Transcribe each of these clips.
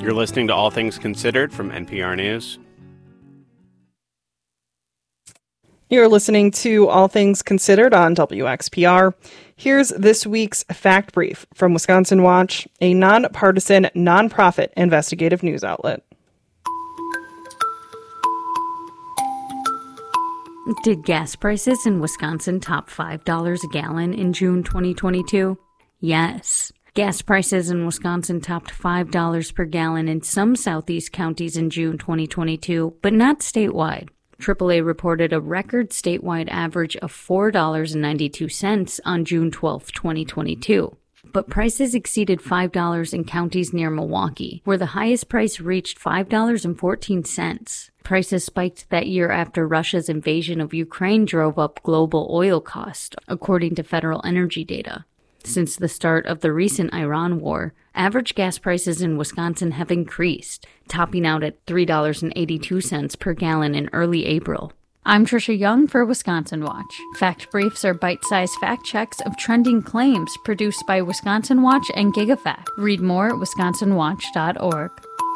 You're listening to All Things Considered from NPR News. You're listening to All Things Considered on WXPR. Here's this week's Fact Brief from Wisconsin Watch, a nonpartisan, nonprofit investigative news outlet. Did gas prices in Wisconsin top $5 a gallon in June 2022? Yes. Gas prices in Wisconsin topped $5 per gallon in some southeast counties in June 2022, but not statewide. AAA reported a record statewide average of $4.92 on June 12, 2022. But prices exceeded $5 in counties near Milwaukee, where the highest price reached $5.14. Prices spiked that year after Russia's invasion of Ukraine drove up global oil costs, according to federal energy data. Since the start of the recent Iran war, average gas prices in Wisconsin have increased, topping out at $3.82 per gallon in early April. I'm Trisha Young for Wisconsin Watch. Fact Briefs are bite-sized fact checks of trending claims produced by Wisconsin Watch and GigaFact. Read more at wisconsinwatch.org.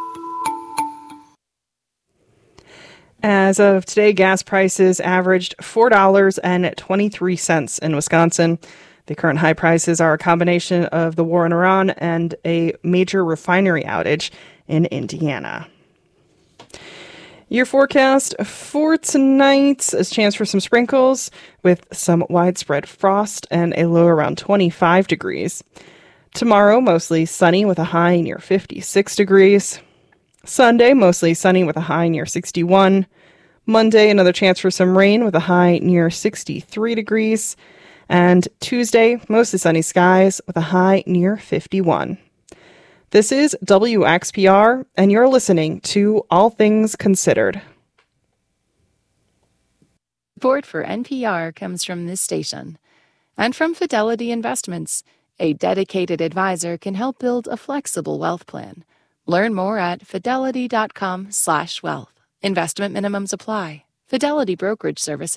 As of today, gas prices averaged $4.23 in Wisconsin. The current high prices are a combination of the war in Iran and a major refinery outage in Indiana. Your forecast for tonight is a chance for some sprinkles with some widespread frost and a low around 25 degrees. Tomorrow, mostly sunny with a high near 56 degrees. Sunday, mostly sunny with a high near 61. Monday, another chance for some rain with a high near 63 degrees. And Tuesday, mostly sunny skies with a high near 51. This is WXPR, and you're listening to All Things Considered. Support for NPR comes from this station and from Fidelity Investments. A dedicated advisor can help build a flexible wealth plan. Learn more at fidelity.com/wealth. Investment minimums apply. Fidelity Brokerage Services.